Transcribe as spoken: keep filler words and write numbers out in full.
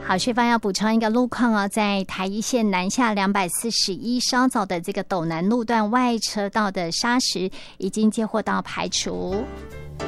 好，薛芳要补充一个路况哦，在台一线南下两百四十一稍早的这个斗南路段外车道的砂石已经接获到排除。